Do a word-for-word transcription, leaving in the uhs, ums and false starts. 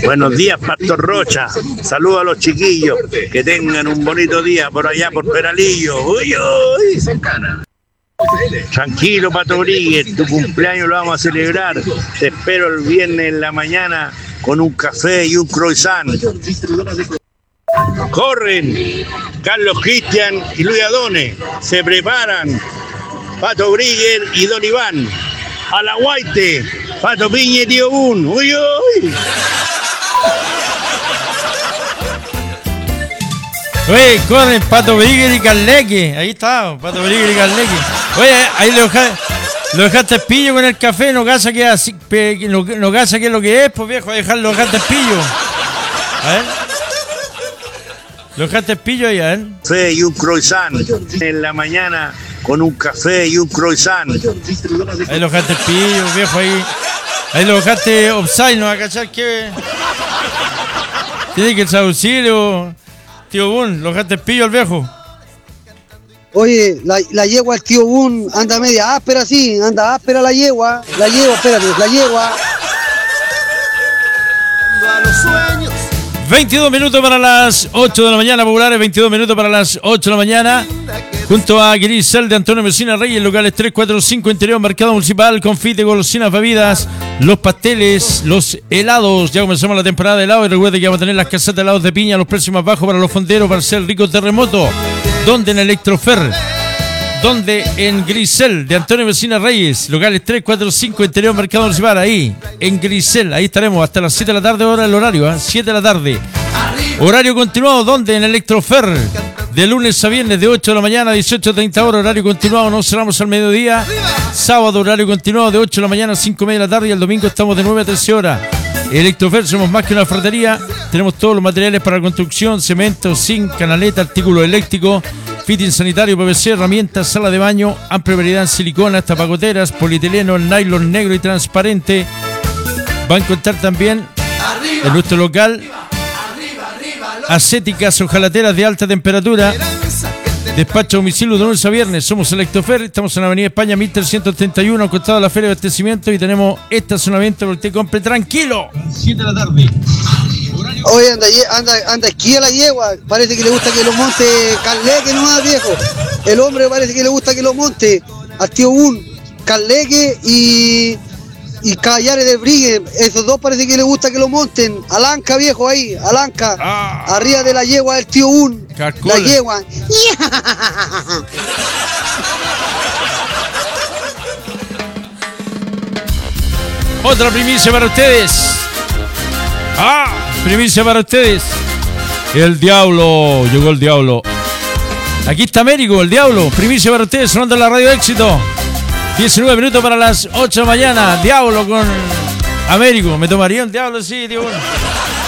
Buenos días, Pastor Rocha. Saludos a los chiquillos. Que tengan un bonito día por allá, por Peralillo. Uy, uy. Tranquilo, Pato Brigues. Tu cumpleaños lo vamos a celebrar. Te espero el viernes en la mañana con un café y un croissant. Corren Carlos Cristian y Luis Adone. Se preparan Pato Brigues y Don Iván. A la Guaite, Pato Piña y Tío Bun. Uy, uy. Oye, corren Pato Brigues y Carleque. Ahí está, Pato Brigues y Carleque. Oye, ahí lo dejaste, lo dejaste pillo con el café. No casa que así, no, no casa que es lo que es, pues viejo, dejarlo, dejaste pillo. A ver. Lo dejaste pillo ahí, a ver. Café y un croissant en la mañana con un café y un croissant. Ahí lo dejaste pillo, viejo, ahí. Ahí lo dejaste offside, no va a cachar que. Tiene que traducirlo. Tío Bun, lo dejaste pillo al viejo. Oye, la, la yegua el tío Bun anda media áspera, sí, anda áspera la yegua. La yegua, espérate, la yegua. veintidós minutos para las ocho de la mañana, populares, veintidós minutos para las ocho de la mañana. Junto a Grisel de Antonio Messina Reyes, locales tres cuatro cinco, interior, mercado municipal, confite, golosinas, bebidas, los pasteles, los helados. Ya comenzamos la temporada de helado y recuerde que vamos a tener las casetas de helados de piña, los precios más bajos para los fonderos, para ser rico terremoto. ¿Dónde? En Electrofer. ¿Dónde? En Grisel de Antonio Messina Reyes, locales tres cuatro cinco, interior, mercado municipal, ahí, en Grisel. Ahí estaremos hasta las siete de la tarde, hora del horario, ¿eh? siete de la tarde. Horario continuado, ¿dónde? En Electrofer. De lunes a viernes, de ocho de la mañana a dieciocho treinta horas, horario continuado, no cerramos al mediodía. Sábado, horario continuado, de ocho de la mañana a cinco y media de la tarde, y el domingo estamos de nueve a trece horas. Electrofer, somos más que una ferretería, tenemos todos los materiales para construcción, cemento, zinc, canaleta, artículos eléctricos, fitting sanitario, P V C, herramientas, sala de baño, amplia variedad en siliconas, tapacoteras, polietileno, nylon negro y transparente. Va a encontrar también en nuestro local acéticas, hojalateras de alta temperatura. Despacho a domicilio de lunes a viernes. Somos Electrofer, estamos en la Avenida España mil trescientos treinta y uno, al costado de la Feria de Abastecimiento, y tenemos estacionamiento para que usted compre tranquilo. siete de la tarde. Oye, anda, anda, anda esquía la yegua. Parece que le gusta que lo monte Carleque nomás, viejo. El hombre parece que le gusta que lo monte al tío Bun, Carleque y... y Callares del Brigue, esos dos parece que le gusta que lo monten. Alanca, viejo, ahí, Alanca, ah. Arriba de la yegua del tío Un, la yegua. Otra primicia para ustedes. Ah, primicia para ustedes. El diablo, llegó el diablo. Aquí está Américo, el diablo. Primicia para ustedes, sonando en la radio Éxito. diecinueve minutos para las ocho de la mañana. Diablo con Américo. ¿Me tomaría un diablo? Sí, tío.